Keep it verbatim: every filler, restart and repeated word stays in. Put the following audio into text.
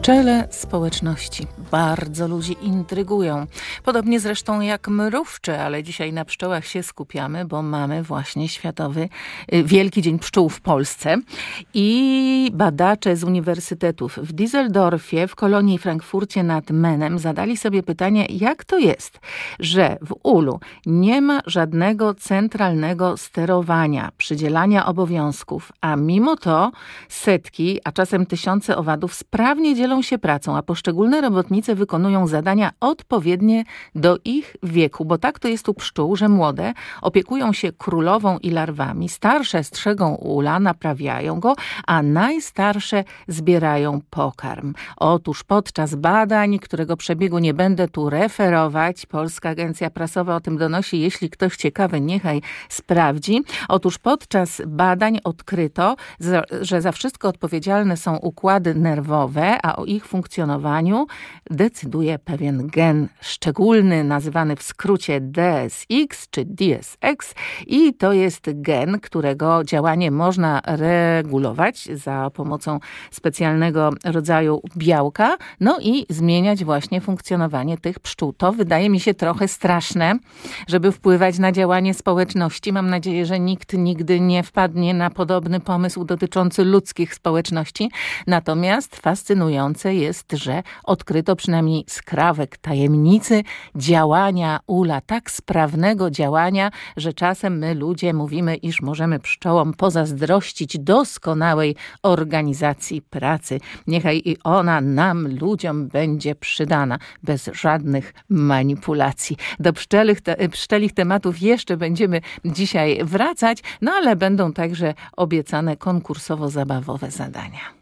Pszczele społeczności bardzo ludzi intrygują. Podobnie zresztą jak mrówcze, ale dzisiaj na pszczołach się skupiamy, bo mamy właśnie Światowy Wielki Dzień Pszczół w Polsce. I badacze z uniwersytetów w Düsseldorfie, w Kolonii i Frankfurcie nad Menem zadali sobie pytanie, jak to jest, że w ulu nie ma żadnego centralnego sterowania, przydzielania obowiązków, a mimo to setki, a czasem tysiące owadów sprawnie dzielą się pracą, a poszczególne robotnice wykonują zadania odpowiednie do ich wieku, bo tak to jest u pszczół, że młode opiekują się królową i larwami, starsze strzegą ula, naprawiają go, a najstarsze zbierają pokarm. Otóż podczas badań, którego przebiegu nie będę tu referować, Polska Agencja Prasowa o tym donosi, jeśli ktoś ciekawy, niechaj sprawdzi. Otóż podczas badań odkryto, że za wszystko odpowiedzialne są układy nerwowe, a o ich funkcjonowaniu decyduje pewien gen szczególny, nazywany w skrócie D S X czy D S X, i to jest gen, którego działanie można regulować za pomocą specjalnego rodzaju białka, no i zmieniać właśnie funkcjonowanie tych pszczół. To wydaje mi się trochę straszne, żeby wpływać na działanie społeczności. Mam nadzieję, że nikt nigdy nie wpadnie na podobny pomysł dotyczący ludzkich społeczności. Natomiast fascynujące jest, że odkryto przynajmniej skrawek tajemnicy działania ula, tak sprawnego działania, że czasem my ludzie mówimy, iż możemy pszczołom pozazdrościć doskonałej organizacji pracy. Niechaj i ona nam, ludziom, będzie przydana bez żadnych manipulacji. Do pszczelich, te, pszczelich tematów jeszcze będziemy dzisiaj wracać, no ale będą także obiecane konkursowo-zabawowe zadania.